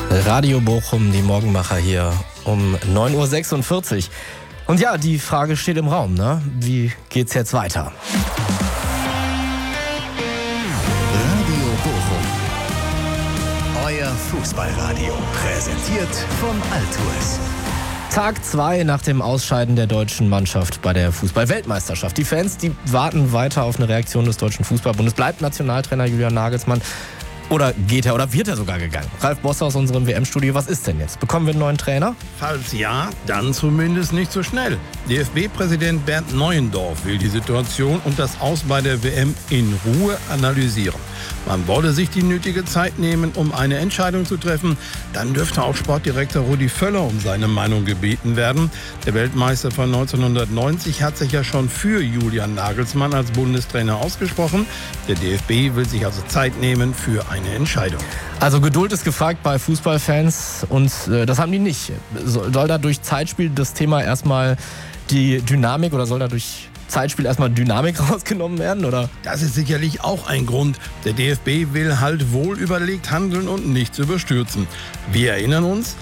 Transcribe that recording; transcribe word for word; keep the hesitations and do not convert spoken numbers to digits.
Radio Bochum, die Morgenmacher hier um neun Uhr sechsundvierzig. Und ja, die Frage steht im Raum, ne? Wie geht's jetzt weiter? Radio Bochum. Euer Fußballradio. Präsentiert von Altues. Tag zwei nach dem Ausscheiden der deutschen Mannschaft bei der Fußball-Weltmeisterschaft. Die Fans, die warten weiter auf eine Reaktion des Deutschen Fußballbundes. Bleibt Nationaltrainer Julian Nagelsmann? Oder geht er oder wird er sogar gegangen? Ralf Bosse aus unserem W M-Studio, was ist denn jetzt? Bekommen wir einen neuen Trainer? Falls ja, dann zumindest nicht so schnell. D F B-Präsident Bernd Neuendorf will die Situation und das Aus bei der W M in Ruhe analysieren. Man wolle sich die nötige Zeit nehmen, um eine Entscheidung zu treffen. Dann dürfte auch Sportdirektor Rudi Völler um seine Meinung gebeten werden. Der Weltmeister von neunzehnhundertneunzig hat sich ja schon für Julian Nagelsmann als Bundestrainer ausgesprochen. Der D F B will sich also Zeit nehmen für eine Entscheidung. Also Geduld ist gefragt bei Fußballfans und äh, das haben die nicht. Soll, soll da durch Zeitspiel das Thema erstmal die Dynamik oder soll da durch Zeitspiel erstmal Dynamik rausgenommen werden, oder? Das ist sicherlich auch ein Grund. Der D F B will halt wohl überlegt handeln und nichts überstürzen. Wir erinnern uns,